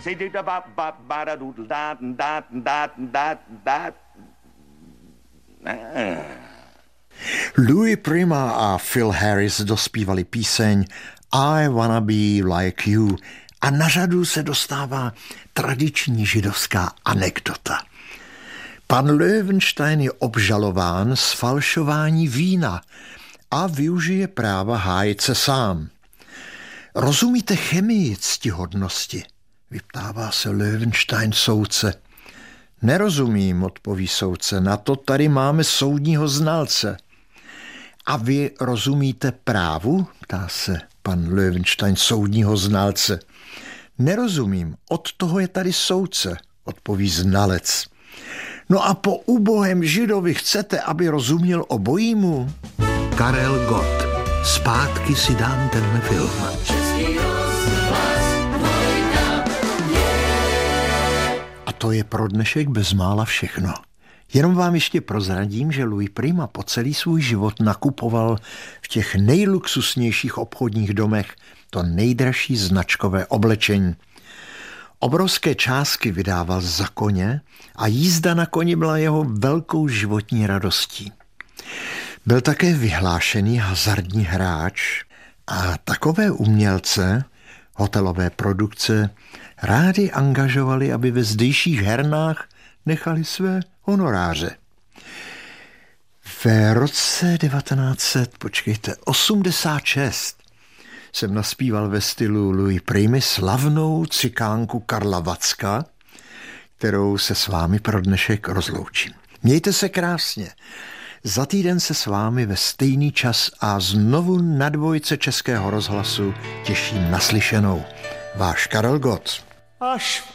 Louis Prima a Phil Harris dospívali píseň I Wanna Be Like You a na řadu se dostává tradiční židovská anekdota. Pan Löwenstein je obžalován z falšování vína a využije práva hájit se sám. Rozumíte chemii ctihodnosti? Vyptává se Löwenstein soudce. Nerozumím, odpoví soudce, na to tady máme soudního znalce. A vy rozumíte právu? Ptá se pan Löwenstein soudního znalce. Nerozumím, od toho je tady soudce, odpoví znalec. No a po ubohém židovi chcete, aby rozuměl obojímu? Karel Gott. Zpátky si dám tenhle film. A to je pro dnešek bezmála všechno. Jenom vám ještě prozradím, že Louis Prima po celý svůj život nakupoval v těch nejluxusnějších obchodních domech to nejdražší značkové oblečení. Obrovské částky vydával za koně a jízda na koni byla jeho velkou životní radostí. Byl také vyhlášený hazardní hráč a takové umělce, hotelové produkce, rádi angažovali, aby ve zdejších hernách nechali své honoráře. V roce 1986 jsem naspíval ve stylu Louis Primy slavnou cikánku Karla Vacka, kterou se s vámi pro dnešek rozloučím. Mějte se krásně. Za týden se s vámi ve stejný čas a znovu na dvojce Českého rozhlasu těším naslyšenou. Váš Karel Gott. Až